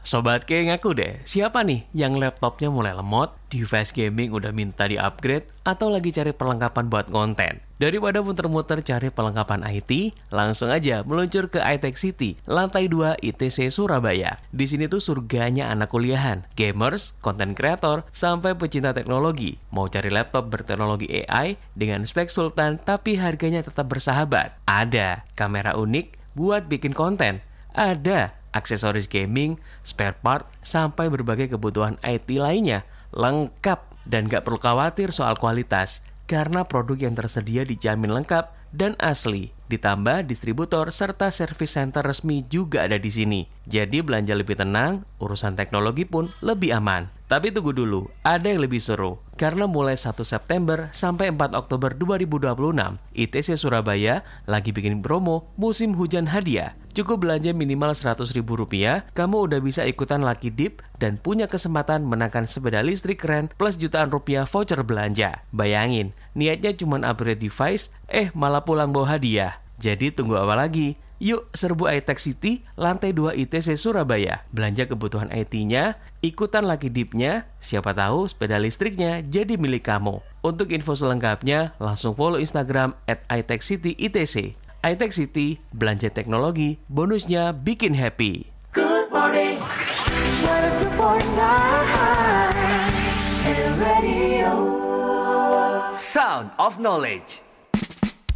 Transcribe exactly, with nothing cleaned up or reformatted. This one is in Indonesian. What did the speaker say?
Sobat K ngaku deh, siapa nih yang laptopnya mulai lemot, device gaming udah minta di-upgrade, atau lagi cari perlengkapan buat konten? Daripada muter-muter cari perlengkapan I T, langsung aja meluncur ke iTech City, lantai dua I T C Surabaya. Di sini tuh surganya anak kuliahan, gamers, konten kreator, sampai pecinta teknologi. Mau cari laptop berteknologi A I dengan spek sultan tapi harganya tetap bersahabat. Ada kamera unik buat bikin konten. Ada aksesoris gaming, spare part, sampai berbagai kebutuhan I T lainnya. Lengkap dan gak perlu khawatir soal kualitas, karena produk yang tersedia dijamin lengkap dan asli. Ditambah distributor serta service center resmi juga ada di sini. Jadi belanja lebih tenang, urusan teknologi pun lebih aman. Tapi tunggu dulu, ada yang lebih seru. Karena mulai satu September sampai empat Oktober dua ribu dua puluh enam, I T C Surabaya lagi bikin promo musim hujan hadiah. Cukup belanja minimal seratus ribu rupiah, kamu udah bisa ikutan Lucky Dip dan punya kesempatan menangkan sepeda listrik keren plus jutaan rupiah voucher belanja. Bayangin, niatnya cuma upgrade device, eh malah pulang bawa hadiah. Jadi tunggu apa lagi? Yuk serbu iTech City, lantai dua I T C Surabaya. Belanja kebutuhan I T-nya, ikutan Lucky Dip-nya, siapa tahu sepeda listriknya jadi milik kamu. Untuk info selengkapnya, langsung follow Instagram at iTech City I T C. iTech City, belanja teknologi, bonusnya bikin happy. Good morning, one oh two point nine Radio. Sound of Knowledge.